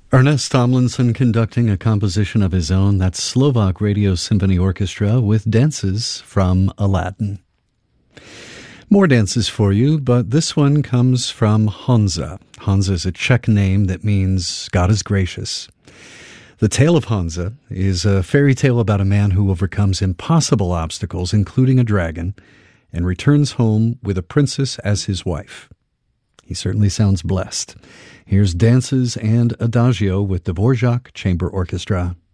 Ernest Tomlinson conducting a composition of his own. That's Slovak Radio Symphony Orchestra with dances from Aladdin. More dances for you, but this one comes from Honza. Honza is a Czech name that means God is gracious. The Tale of Honza is a fairy tale about a man who overcomes impossible obstacles, including a dragon, and returns home with a princess as his wife. He certainly sounds blessed. Here's Dances and Adagio with the Dvorak Chamber Orchestra.